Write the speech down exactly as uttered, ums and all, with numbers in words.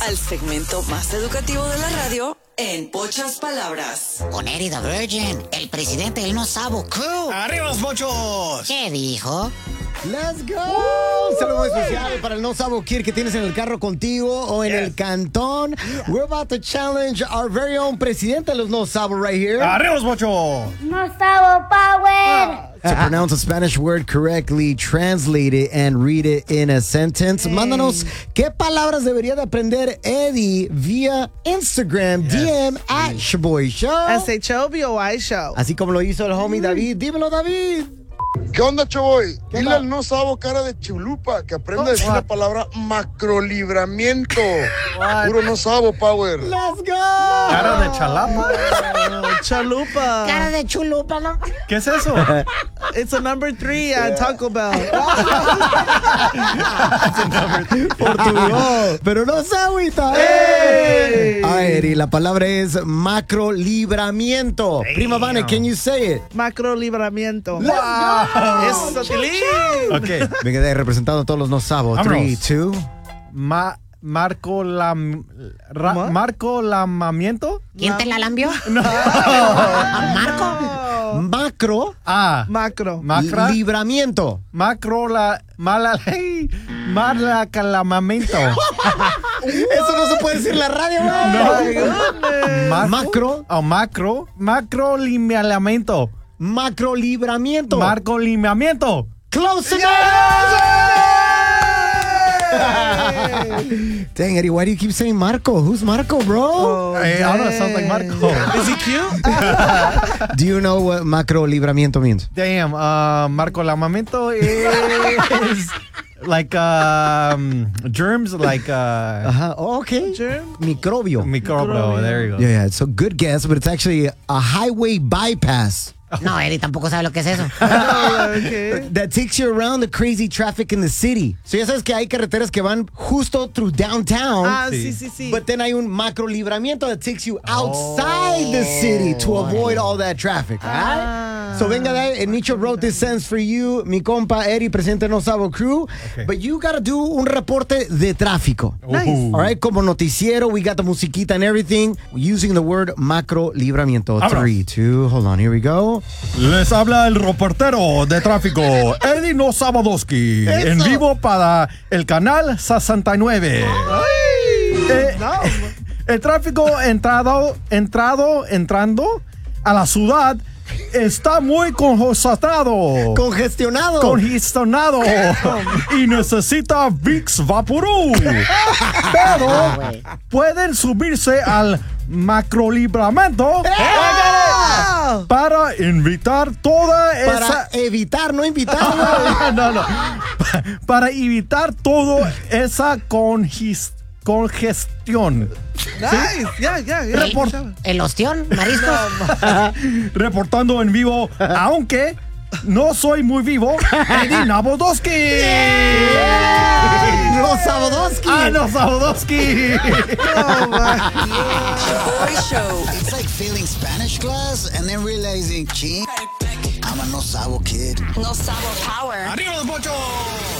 al segmento más educativo de la radio en pocas palabras. Con Eddie the Virgin, el presidente del No Sabo Crew. ¡Arriba los mochos! ¿Qué dijo? ¡Let's go! Un saludo especial para el No Sabo Kid que tienes en el carro contigo o en yes. el cantón. Yeah. We're about to challenge our very own presidente de los No Sabo right here. ¡Arriba los mochos! No Sabo Power! To pronounce a Spanish word correctly, translate it and read it in a sentence. Hey. Mándanos qué palabras debería de aprender Eddie vía Instagram, yes. D M at Shaboy Show. S H O B O I Show. Así como lo hizo el homie David. Dímelo, David. ¿Qué onda, Chaboy? Dile al No Sabo cara de chulupa que aprenda oh, a decir what? la palabra macrolibramiento. Puro No Sabo Power. Let's go. Cara de chalapa. Oh, chalupa. Cara de chulupa, ¿no? ¿Qué es eso? It's a number three at Taco Bell. Portugal. Pero no se agüita. Hey. Ay, Eri, la palabra es macrolibramiento. Hey. Prima Vane, can you say it? Macrolibramiento. Let's go. Eso, Tilín. Ok. Venga de representando a todos los No Sabo. Three, two. Ma Marco la ra, Marco lamamiento. ¿Quién te la lambió? No. Marco. Macro. Ah. Macro. Macra. Libramiento. Macro la mala ley. Mala calamamento. Eso no se puede decir en la radio, güey. No. Macro. Macro. Oh, macro. Macro libramiento. Macro libramiento. Marco libramiento. Close enough. Dang, Eddie, why do you keep saying Marco? Who's Marco, bro? Oh, hey, I don't know, sounds like Marco. Is he cute? Do you know what macro libramiento means? Damn, uh, Marco lamamiento is like um, germs, like uh, uh-huh. Oh, okay. Germ? Microbio. Microbio. There you go. Yeah, yeah. So good guess, but it's actually a highway bypass. No, Eddie tampoco sabe lo que es eso. Oh, okay. That takes you around the crazy traffic in the city. So ya sabes que hay carreteras que van justo through downtown. Ah, sí, sí, sí. But then hay un macro libramiento that takes you outside oh. the city to avoid all that traffic. Ah. Right? So venga de ahí. Nicho wrote this sentence for you, mi compa Eddie, presidente No Sabo Crew. Okay. But you gotta do un reporte de tráfico. Nice. All right, como noticiero, we got the musiquita and everything, using the word macro libramiento. Vámonos. Three, two, hold on, here we go. Les habla el reportero de tráfico, Eddie No Sabodoski, en vivo para el canal sesenta y nueve. Eh, no. El tráfico entrado, entrado, entrando a la ciudad está muy congestionado. Congestionado. Congestionado. Y necesita Vicks Vaporub. Pero pueden subirse al macrolibramento para evitar toda esa... Para evitar, no invitar. no, no. Para evitar toda esa congestión. Congestión. Nice. Yeah, yeah, yeah. Report el ostión, mariscos. Reportando en vivo, aunque no soy muy vivo, Eddie Nabodoski. Yeah. No Sabodoski. Ah, no Sabodoski. Oh, man. Shaboy Show. It's like failing Spanish class and then realizing, ching, I'm a No Sabo kid. No Sabo Power. ¡Arriba los mochos!